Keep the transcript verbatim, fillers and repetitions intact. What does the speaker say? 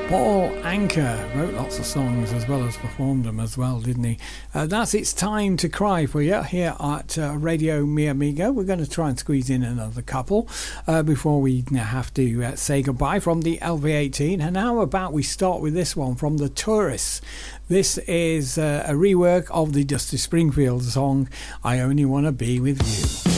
Paul Anka wrote lots of songs as well as performed them as well, didn't he? Uh, that's It's Time to Cry for you here at uh, Radio Mi Amigo. We're going to try and squeeze in another couple uh, before we have to uh, say goodbye from the L V eighteen. And how about we start with this one from The Tourists. This is uh, a rework of the Dusty Springfield song, I Only Want to Be With You.